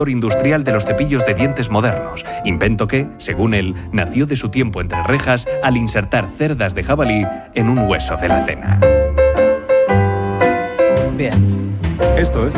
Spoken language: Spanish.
industrial de los cepillos de dientes modernos, invento que, según él, nació de su tiempo entre rejas al insertar cerdas de jabalí en un hueso de la cena. Bien. Esto es